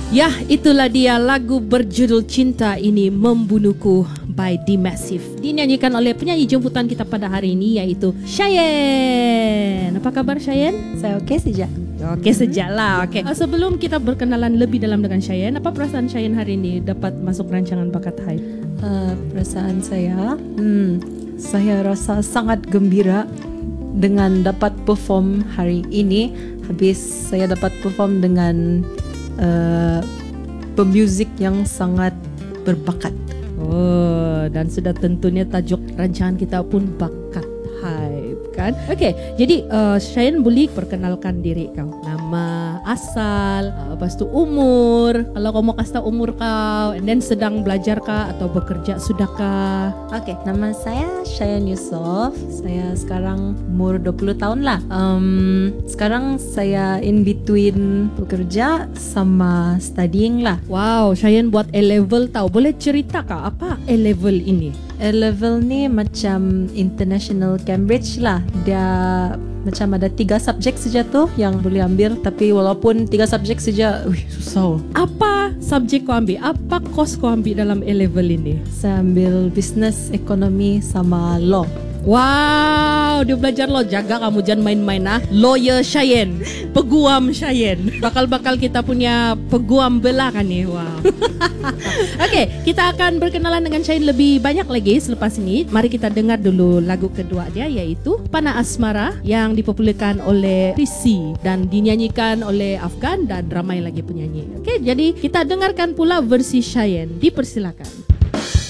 Ya, itulah dia lagu berjudul Cinta Ini Membunuhku by The Massive. Dinyanyikan oleh penyanyi jemputan kita pada hari ini, yaitu Cheyenne. Apa kabar Cheyenne? Saya okey saja. Okey sajalah. Okey. Sebelum kita berkenalan lebih dalam dengan Cheyenne, apa perasaan Cheyenne hari ini dapat masuk rancangan Bakat Hype? Perasaan saya rasa sangat gembira dengan dapat perform hari ini. Habis saya dapat perform dengan pemuzik yang sangat berbakat. Oh, dan sudah tentunya tajuk rancangan kita pun Bakat Hype kan? Okey, jadi Cheyenne boleh perkenalkan diri kau. Nama, asal, lepas tu umur. Kalau kau mau kasih tahu umur kau, and then sedang belajar kah atau bekerja sudah kah? Okey, nama saya Cheyenne Yusof. Saya sekarang umur 20 tahun lah. Sekarang saya in between bekerja sama studying lah. Wow, Cheyenne buat A-level tahu. Boleh cerita kah apa A-level ini? A-level ni macam International Cambridge lah. Dia macam ada 3 subjek saja tu yang boleh ambil. Tapi walaupun 3 subjek saja, susah. Apa subjek kau ambil? Apa course kau ambil dalam A-level ini? Saya ambil business, ekonomi sama law. Wow, dia belajar law. Jaga kamu jangan main-main ah. Lawyer Cheyenne, peguam Cheyenne. Bakal kita punya peguam belah kan ni. Wow. Okey, kita akan berkenalan dengan Cheyenne lebih banyak lagi selepas ini. Mari kita dengar dulu lagu kedua dia, iaitu Panah Asmara, yang dipopulerkan oleh Risi dan dinyanyikan oleh Afgan dan ramai lagi penyanyi. Okey, jadi kita dengarkan pula versi Cheyenne. Dipersilakan.